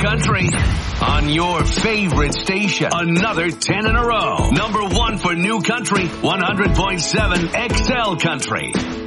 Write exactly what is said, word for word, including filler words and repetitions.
Country on your favorite station. Another ten in a row. Number one for New Country, one hundred point seven X L Country.